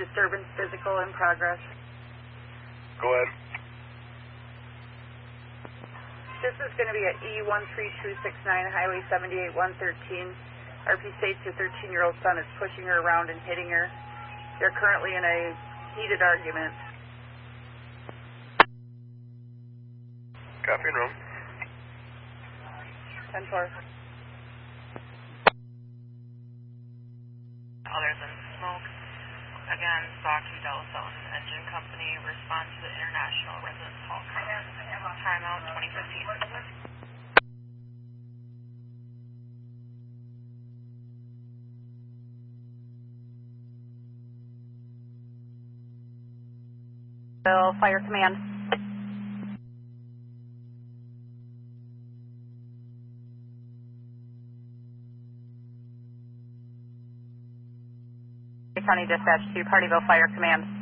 disturbance physical in progress. Go ahead. This is going to be at E13269, Highway 78 113. RP states your 13-year-old son is pushing her around and hitting her. They're currently in a heated argument. Copy and room. 10-4. Other than smoke. Again, Saki Delaphone Engine Company, respond to the International Residence Hall call. Timeout 2015. Fire Command. County Dispatch to Partyville Fire Command.